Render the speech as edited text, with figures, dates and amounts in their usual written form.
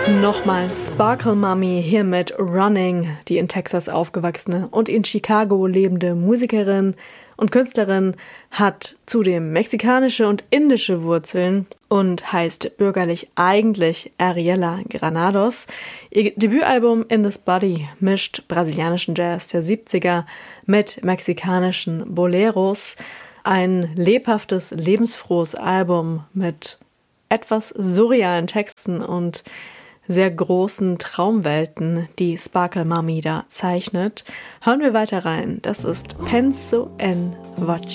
Nochmal Sparkle Mommy hier mit Running, die in Texas aufgewachsene und in Chicago lebende Musikerin und Künstlerin, hat zudem mexikanische und indische Wurzeln und heißt bürgerlich eigentlich Ariela Granados. Ihr Debütalbum In This Body mischt brasilianischen Jazz der 70er mit mexikanischen Boleros. Ein lebhaftes, lebensfrohes Album mit etwas surrealen Texten und sehr großen Traumwelten, die Sparkle Mommy da zeichnet. Hören wir weiter rein. Das ist Penso en Voce.